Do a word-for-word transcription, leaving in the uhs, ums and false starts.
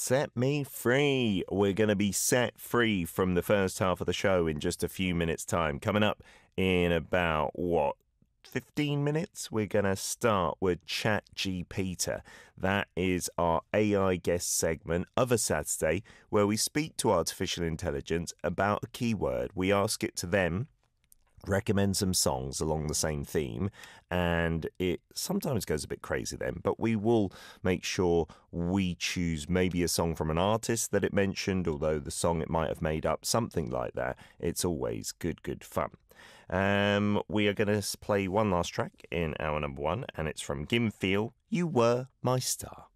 Set Me Free. We're going to be set free from the first half of the show in just a few minutes' time. Coming up in about, what, fifteen minutes? We're going to start with ChatGPeter. That is our A I guest segment of a Saturday where we speak to artificial intelligence about a keyword. We ask it to them, recommend some songs along the same theme, and it sometimes goes a bit crazy then, but we will make sure we choose maybe a song from an artist that it mentioned, although the song it might have made up, something like that. It's always good, good fun. Um, we are going to play one last track in our number one, and it's from Gim Feel, You Were My Star.